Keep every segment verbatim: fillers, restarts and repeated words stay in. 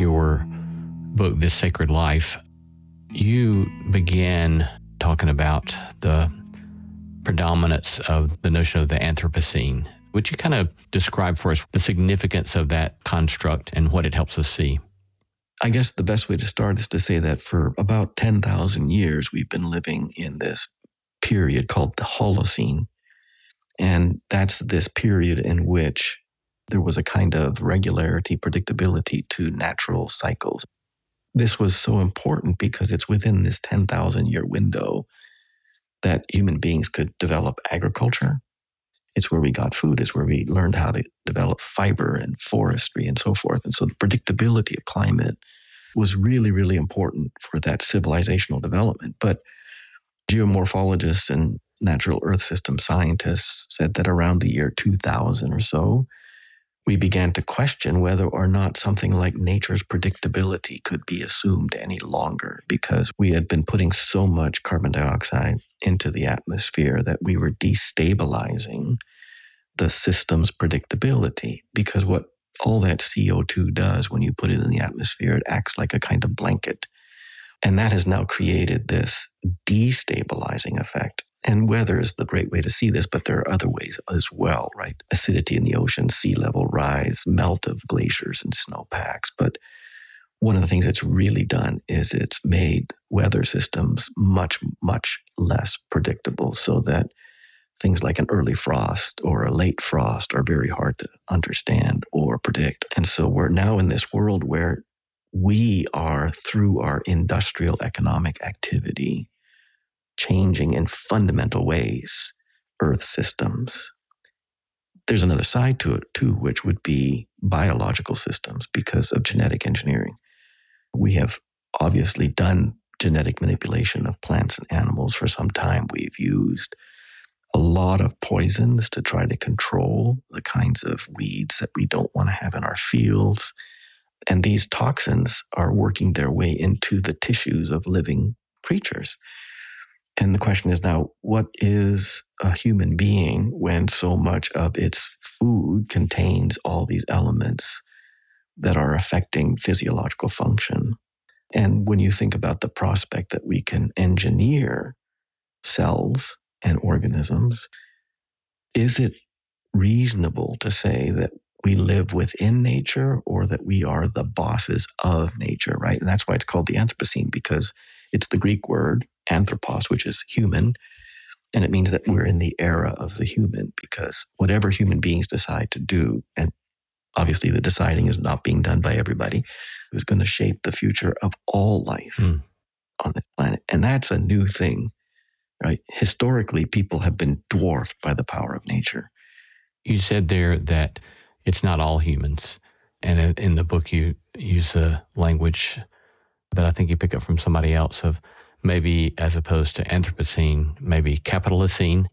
your book, This Sacred Life, you began talking about the predominance of the notion of the Anthropocene. Would you kind of describe for us the significance of that construct and what it helps us see? I guess the best way to start is to say that for about ten thousand years, we've been living in this period called the Holocene. And that's this period in which there was a kind of regularity, predictability to natural cycles. This was so important because it's within this ten thousand year window that human beings could develop agriculture. It's where we got food. It's where we learned how to develop fiber and forestry and so forth. And so the predictability of climate was really, really important for that civilizational development. But geomorphologists and natural earth system scientists said that around the year two thousand or so, we began to question whether or not something like nature's predictability could be assumed any longer, because we had been putting so much carbon dioxide into the atmosphere that we were destabilizing the system's predictability. Because what all that C O two does when you put it in the atmosphere, it acts like a kind of blanket. And that has now created this destabilizing effect. And weather is the great way to see this, but there are other ways as well, right? Acidity in the ocean, sea level rise, melt of glaciers and snowpacks. But one of the things it's really done is it's made weather systems much, much less predictable, so that things like an early frost or a late frost are very hard to understand or predict. And so we're now in this world where we are, through our industrial economic activity, changing in fundamental ways Earth systems. There's another side to it too, which would be biological systems because of genetic engineering. We have obviously done genetic manipulation of plants and animals for some time. We've used a lot of poisons to try to control the kinds of weeds that we don't want to have in our fields. And these toxins are working their way into the tissues of living creatures. And the question is now, what is a human being when so much of its food contains all these elements that are affecting physiological function? And when you think about the prospect that we can engineer cells and organisms, is it reasonable to say that we live within nature or that we are the bosses of nature, right? And that's why it's called the Anthropocene, because it's the Greek word anthropos, which is human, and it means that we're in the era of the human, because whatever human beings decide to do, and obviously the deciding is not being done by everybody, is going to shape the future of all life mm. on this planet. And that's a new thing, right? Historically, people have been dwarfed by the power of nature. You said there that it's not all humans. And in the book, you use a language that I think you pick up from somebody else of maybe, as opposed to Anthropocene, maybe Capitalocene.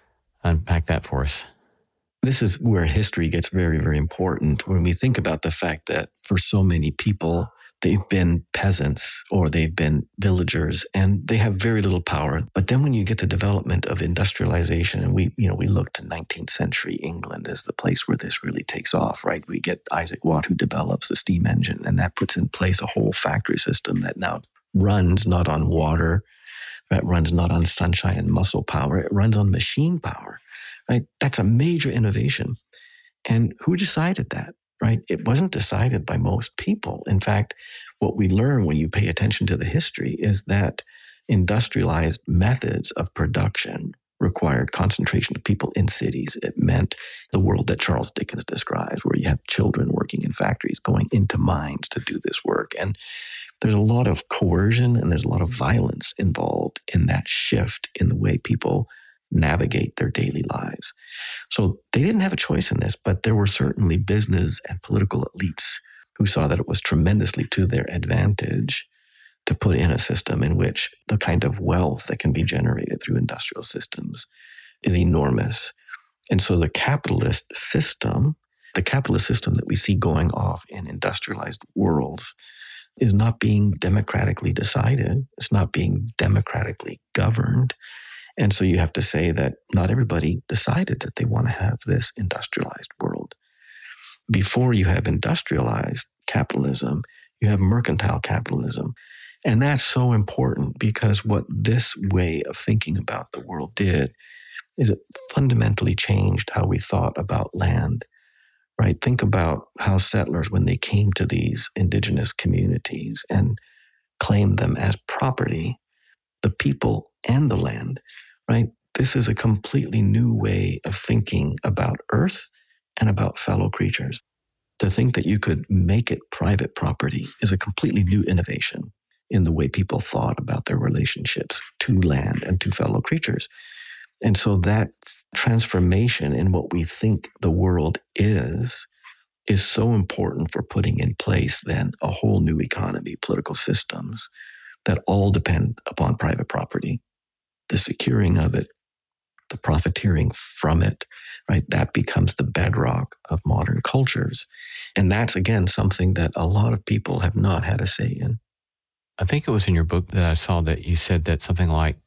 Unpack that for us. This is where history gets very, very important. When we think about the fact that for so many people, they've been peasants or they've been villagers and they have very little power. But then when you get to development of industrialization, and we, you know, we look to nineteenth century England as the place where this really takes off, right? We get Isaac Watt, who develops the steam engine, and that puts in place a whole factory system that now runs not on water, that runs not on sunshine and muscle power, it runs on machine power, right? That's a major innovation. And who decided that, right? It wasn't decided by most people. In fact, what we learn when you pay attention to the history is that industrialized methods of production required concentration of people in cities. It meant the world that Charles Dickens describes, where you have children working in factories, going into mines to do this work. And there's a lot of coercion and there's a lot of violence involved in that shift in the way people navigate their daily lives. So they didn't have a choice in this, but there were certainly business and political elites who saw that it was tremendously to their advantage to put in a system in which the kind of wealth that can be generated through industrial systems is enormous. And so the capitalist system, the capitalist system that we see going off in industrialized worlds, is not being democratically decided. It's not being democratically governed. And so you have to say that not everybody decided that they want to have this industrialized world. Before you have industrialized capitalism, you you have mercantile capitalism. And that's so important because what this way of thinking about the world did is it fundamentally changed how we thought about land, right? Think about how settlers, when they came to these indigenous communities and claimed them as property, the people and the land, right? This is a completely new way of thinking about Earth and about fellow creatures. To think that you could make it private property is a completely new innovation in the way people thought about their relationships to land and to fellow creatures. And so that transformation in what we think the world is, is so important for putting in place then a whole new economy, political systems that all depend upon private property, the securing of it, the profiteering from it, right? That becomes the bedrock of modern cultures. And that's, again, something that a lot of people have not had a say in. I think it was in your book that I saw that you said that something like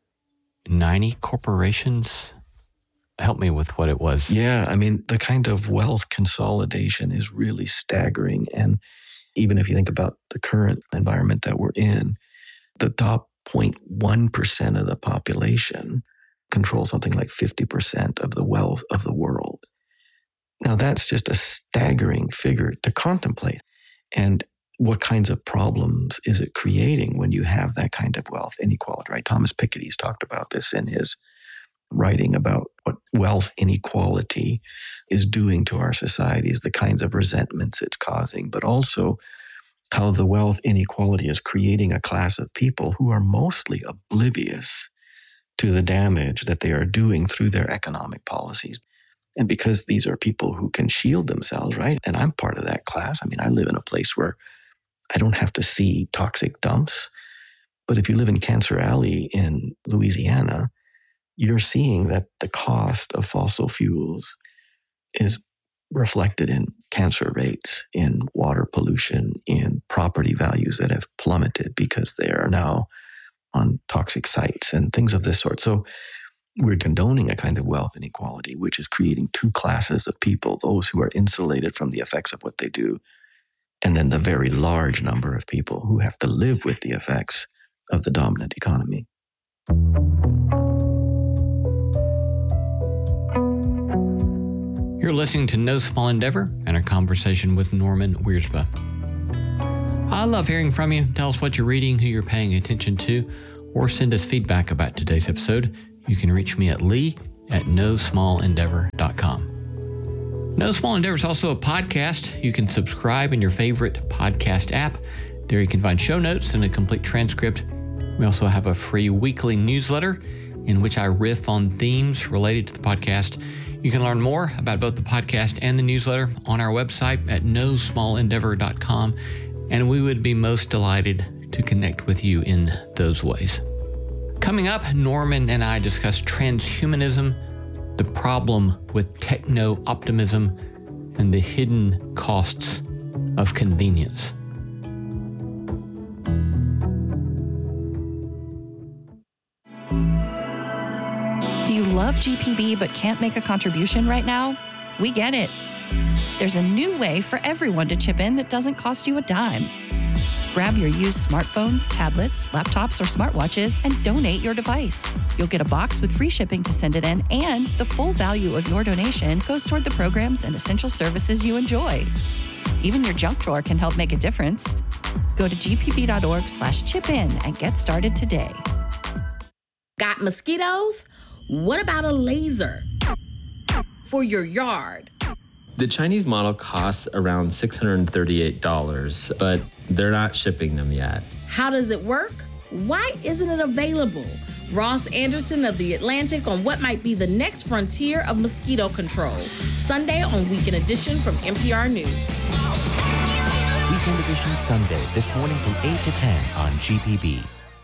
ninety corporations, help me with what it was. Yeah, I mean, the kind of wealth consolidation is really staggering. And even if you think about the current environment that we're in, the top zero point one percent of the population control something like fifty percent of the wealth of the world. Now, that's just a staggering figure to contemplate. And what kinds of problems is it creating when you have that kind of wealth inequality, right? Thomas Piketty's talked about this in his writing about what wealth inequality is doing to our societies, the kinds of resentments it's causing, but also how the wealth inequality is creating a class of people who are mostly oblivious to the damage that they are doing through their economic policies. And because these are people who can shield themselves, right? And I'm part of that class. I mean, I live in a place where I don't have to see toxic dumps. But if you live in Cancer Alley in Louisiana, you're seeing that the cost of fossil fuels is reflected in cancer rates, in water pollution, in property values that have plummeted because they are now on toxic sites and things of this sort. So we're condoning a kind of wealth inequality, which is creating two classes of people, those who are insulated from the effects of what they do, and then the very large number of people who have to live with the effects of the dominant economy. You're listening to No Small Endeavor and our conversation with Norman Wiersbe. I love hearing from you. Tell us what you're reading, who you're paying attention to, or send us feedback about today's episode. You can reach me at lee at no small endeavor dot com. No Small Endeavor is also a podcast. You can subscribe in your favorite podcast app. There you can find show notes and a complete transcript. We also have a free weekly newsletter in which I riff on themes related to the podcast. You can learn more about both the podcast and the newsletter on our website at no small endeavor dot com, and we would be most delighted to connect with you in those ways. Coming up, Norman and I discuss transhumanism, the problem with techno-optimism, and the hidden costs of convenience. Do you love G P B but can't make a contribution right now? We get it. There's a new way for everyone to chip in that doesn't cost you a dime. Grab your used smartphones, tablets, laptops, or smartwatches and donate your device. You'll get a box with free shipping to send it in, and the full value of your donation goes toward the programs and essential services you enjoy. Even your junk drawer can help make a difference. Go to gpb.org slash chip in and get started today. Got mosquitoes? What about a laser for your yard? The Chinese model costs around six hundred thirty-eight dollars, but they're not shipping them yet. How does it work? Why isn't it available? Ross Anderson of The Atlantic on what might be the next frontier of mosquito control. Sunday on Weekend Edition from N P R News. Weekend Edition Sunday, this morning from eight to ten on G P B.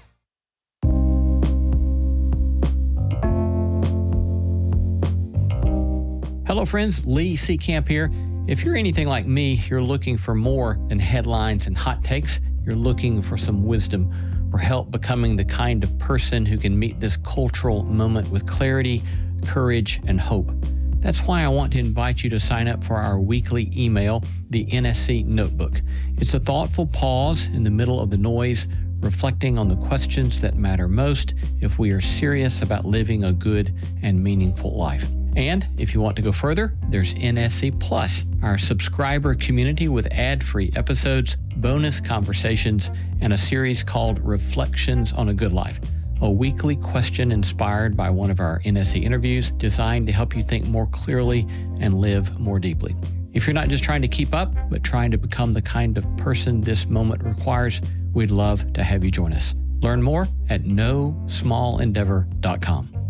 Hello friends, Lee Seecamp here. If you're anything like me, you're looking for more than headlines and hot takes. You're looking for some wisdom or help becoming the kind of person who can meet this cultural moment with clarity, courage, and hope. That's why I want to invite you to sign up for our weekly email, the N S C Notebook. It's a thoughtful pause in the middle of the noise, reflecting on the questions that matter most if we are serious about living a good and meaningful life. And if you want to go further, there's N S C Plus, our subscriber community with ad-free episodes, bonus conversations, and a series called Reflections on a Good Life, a weekly question inspired by one of our N S C interviews designed to help you think more clearly and live more deeply. If you're not just trying to keep up, but trying to become the kind of person this moment requires, we'd love to have you join us. Learn more at no small endeavor dot com.